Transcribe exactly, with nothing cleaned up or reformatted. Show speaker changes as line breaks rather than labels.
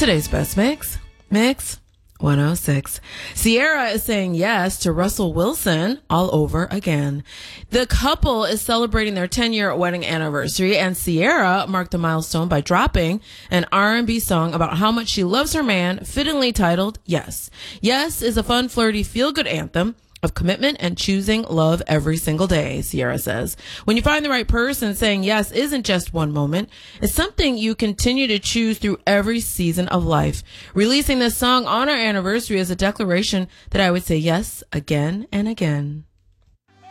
Today's best mix, Mix one oh six. Ciara is saying yes to Russell Wilson all over again. The couple is celebrating their ten-year wedding anniversary, and Ciara marked the milestone by dropping an R and B song about how much she loves her man, fittingly titled Yes. Yes is a fun, flirty, feel-good anthem of commitment and choosing love every single day, Ciara says. When you find the right person, saying yes isn't just one moment. It's something you continue to choose through every season of life. Releasing this song on our anniversary is a declaration that I would say yes again and again.